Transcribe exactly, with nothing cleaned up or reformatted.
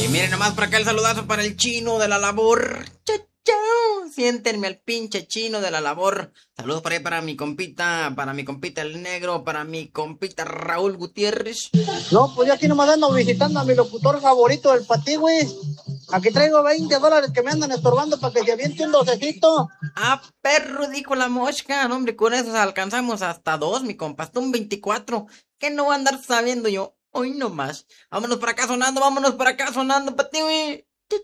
Y miren nomás por acá el saludazo para el chino de la labor. Chao, chao. Siéntenme al pinche chino de la labor. Saludos por ahí para mi compita, para mi compita el negro, para mi compita Raúl Gutiérrez. No, pues yo aquí nomás ando visitando a mi locutor favorito, el Pati, güey. Aquí traigo veinte dólares que me andan estorbando para que se aviente un docecito. Ah, perro, dijo la mosca. No, hombre, con eso alcanzamos hasta dos, mi compa. Hasta un veinticuatro. ¿Qué no va a andar sabiendo yo? Hoy nomás. Vámonos para acá sonando, vámonos para acá sonando, Pati, güey.